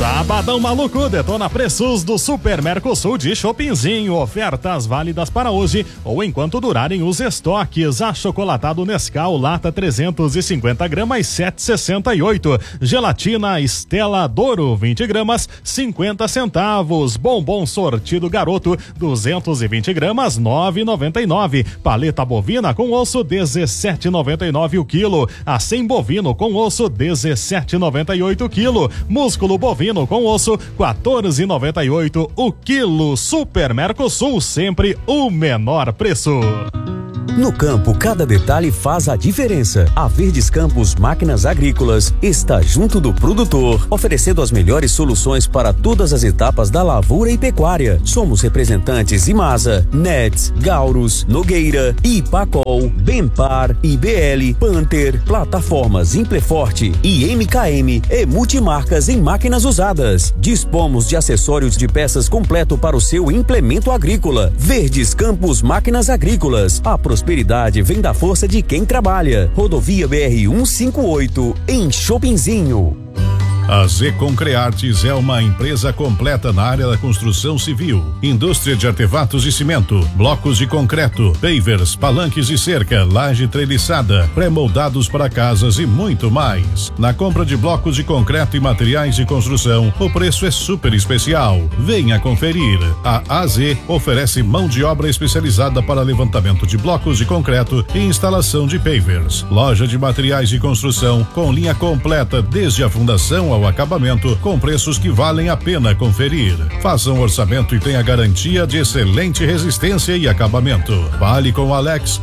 Sabadão maluco, detona preços do Super Mercosul de Shoppingzinho. Ofertas válidas para hoje ou enquanto durarem os estoques. Achocolatado Nescau, lata 350 gramas, 7,68. Gelatina Estela Douro, 20 gramas, 50 centavos. Bombom sortido Garoto, 220 gramas, 9,99. Paleta bovina com osso, 17,99 o quilo. Acém bovino com osso, 17,98 o quilo. Músculo bovino com osso, 14,98 o quilo. Super Mercosul, sempre o menor preço. No campo, cada detalhe faz a diferença. A Verdes Campos Máquinas Agrícolas está junto do produtor, oferecendo as melhores soluções para todas as etapas da lavoura e pecuária. Somos representantes Imasa, Nets, Gaurus, Nogueira, Ipacol, Benpar, IBL, Panther, plataformas Impleforte e MKM e multimarcas em máquinas usadas. Dispomos de acessórios de peças completo para o seu implemento agrícola. Verdes Campos Máquinas Agrícolas. A prosperidade vem da força de quem trabalha. Rodovia BR-158, em Shoppingzinho. A Z Concreartes é uma empresa completa na área da construção civil, indústria de artefatos e cimento, blocos de concreto, pavers, palanques de cerca, laje treliçada, pré-moldados para casas e muito mais. Na compra de blocos de concreto e materiais de construção, o preço é super especial. Venha conferir. A AZ oferece mão de obra especializada para levantamento de blocos de concreto e instalação de pavers. Loja de materiais de construção com linha completa desde a fundação ao acabamento, com preços que valem a pena conferir. Faça um orçamento e tenha garantia de excelente resistência e acabamento. Fale com Alex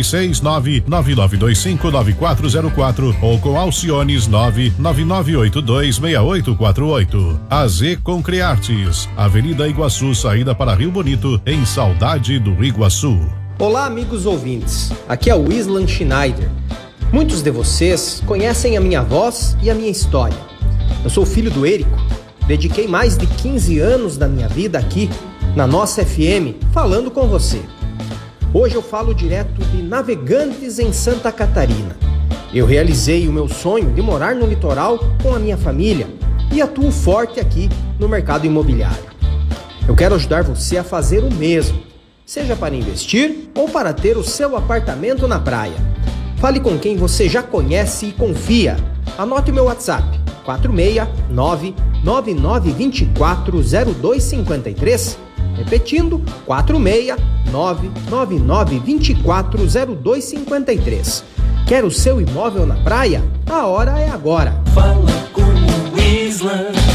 469-9925-9404 ou com Alciones 999826848. AZ Concreartes, Avenida Iguaçu, saída para Rio Bonito, em Saudade do Iguaçu. Olá, amigos ouvintes. Aqui é o Islan Schneider. Muitos de vocês conhecem a minha voz e a minha história. Eu sou filho do Érico, dediquei mais de 15 anos da minha vida aqui, na nossa FM, falando com você. Hoje eu falo direto de Navegantes, em Santa Catarina. Eu realizei o meu sonho de morar no litoral com a minha família e atuo forte aqui no mercado imobiliário. Eu quero ajudar você a fazer o mesmo, seja para investir ou para ter o seu apartamento na praia. Fale com quem você já conhece e confia. Anote o meu WhatsApp. 469-9924-0253. Repetindo, 469-9924-0253. Quer o seu imóvel na praia? A hora é agora. Fala com o Isla.